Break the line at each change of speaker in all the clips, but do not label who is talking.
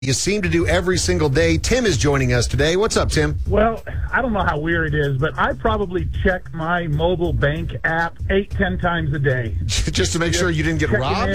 you seem to do every single day. Tim is joining us today. What's up, Tim?
Well, I don't know how weird it is, but I probably check my mobile bank app 8-10 times a day.
Just to make sure you didn't get robbed?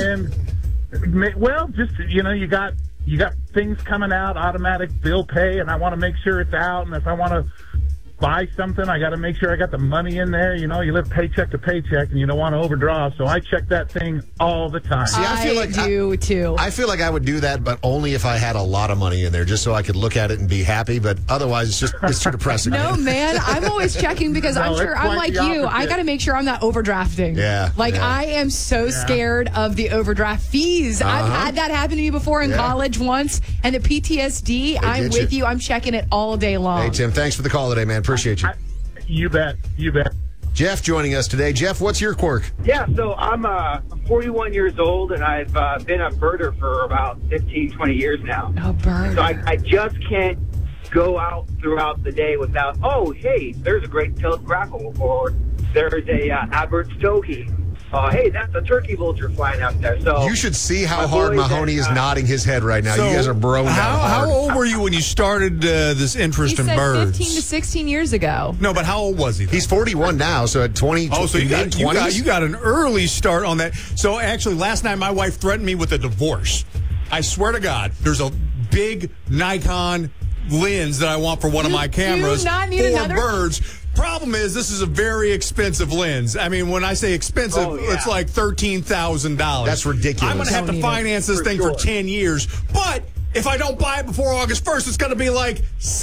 Well, just, you got things coming out, automatic bill pay, and I want to make sure it's out. And if I want to buy something, I got to make sure I got the money in there. You live paycheck to paycheck, and you don't want to overdraw. So I check that thing all the time.
See,
I do too.
I feel like I would do that, but only if I had a lot of money in there, just so I could look at it and be happy. But otherwise, it's too depressing.
No, man, I'm always checking because I'm like you. I got to make sure I'm not overdrafting.
Yeah.
I am so scared of the overdraft fees. I've had that happen to me before in college once, and the PTSD. I'm with you. I'm checking it all day long.
Hey, Tim, thanks for the call today, man. Appreciate you.
You bet.
Jeff joining us today. Jeff, what's your quirk?
Yeah, so I'm 41 years old, and I've been a birder for about 15, 20 years now.
Oh, bird.
So I just can't go out throughout the day without, hey, there's a great tailed grackle, or there's a Albert stogie. Hey, that's a turkey vulture flying out there. So
you should see how hard Mahoney is nodding his head right now. So you guys are broing down hard.
How old were you when you started this interest in birds?
15 to 16 years ago.
No, but how old was he?
He's 41 now, so at 20.
Oh, so you got an early start on that. So actually, last night my wife threatened me with a divorce. I swear to God, there's a big Nikon lens that I want for one of my cameras
do not need
for
another?
birds. Problem is, this is a very expensive lens. I mean, when I say expensive, it's like $13,000.
That's ridiculous.
I'm going to have to finance this thing for 10 years. But if I don't buy it before August 1st, it's going to be like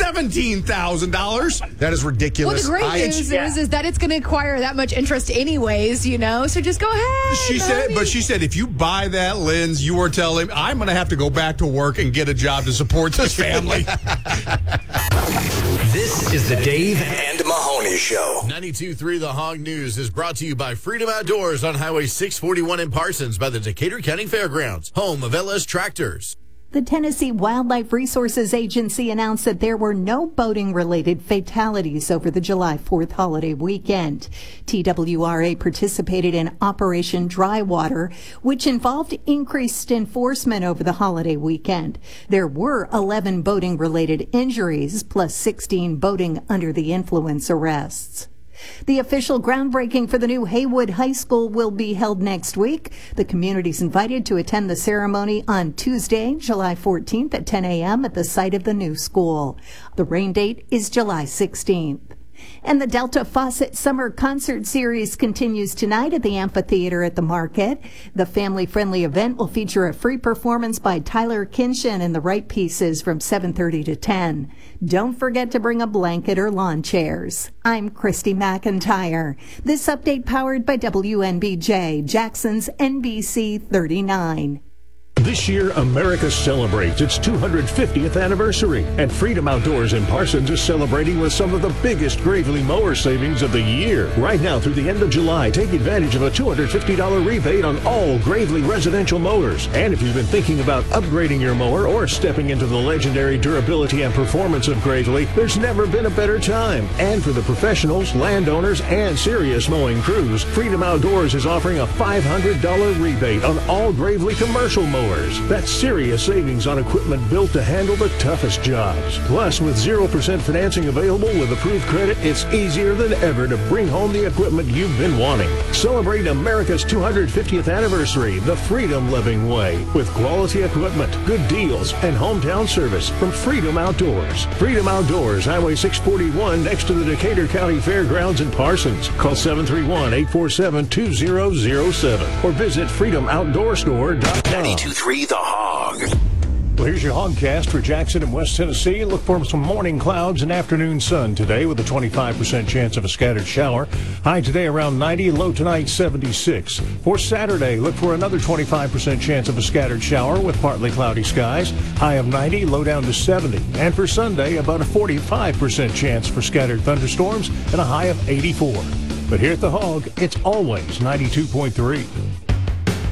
$17,000.
That is ridiculous.
Well, the great news is that it's going to acquire that much interest anyways, so just go ahead.
She said, if you buy that lens, you are telling I'm going to have to go back to work and get a job to support this family.
This is the Dave and Mahoney Show.
92.3 The Hog News is brought to you by Freedom Outdoors on Highway 641 in Parsons by the Decatur County Fairgrounds, home of LS Tractors.
The Tennessee Wildlife Resources Agency announced that there were no boating-related fatalities over the July 4th holiday weekend. TWRA participated in Operation Drywater, which involved increased enforcement over the holiday weekend. There were 11 boating-related injuries, plus 16 boating under the influence arrests. The official groundbreaking for the new Haywood High School will be held next week. The community's invited to attend the ceremony on Tuesday, July 14th at 10 a.m. at the site of the new school. The rain date is July 16th. And the Delta Faucet Summer Concert Series continues tonight at the Amphitheater at the Market. The family-friendly event will feature a free performance by Tyler Kinshin and the Right Pieces from 7:30 to 10. Don't forget to bring a blanket or lawn chairs. I'm Christy McIntyre. This update powered by WNBJ, Jackson's NBC 39.
This year, America celebrates its 250th anniversary, and Freedom Outdoors in Parsons is celebrating with some of the biggest Gravely mower savings of the year. Right now through the end of July, take advantage of a $250 rebate on all Gravely residential mowers. And if you've been thinking about upgrading your mower or stepping into the legendary durability and performance of Gravely, there's never been a better time. And for the professionals, landowners, and serious mowing crews, Freedom Outdoors is offering a $500 rebate on all Gravely commercial mowers. That's serious savings on equipment built to handle the toughest jobs. Plus, with 0% financing available with approved credit, it's easier than ever to bring home the equipment you've been wanting. Celebrate America's 250th anniversary the freedom-loving way with quality equipment, good deals, and hometown service from Freedom Outdoors. Freedom Outdoors, Highway 641 next to the Decatur County Fairgrounds in Parsons. Call 731-847-2007 or visit freedomoutdoorstore.com.
92.3 The Hog.
Well, here's your Hogcast for Jackson and West Tennessee. Look for some morning clouds and afternoon sun today with a 25% chance of a scattered shower. High today around 90, low tonight 76. For Saturday, look for another 25% chance of a scattered shower with partly cloudy skies. High of 90, low down to 70. And for Sunday, about a 45% chance for scattered thunderstorms and a high of 84. But here at The Hog, it's always 92.3.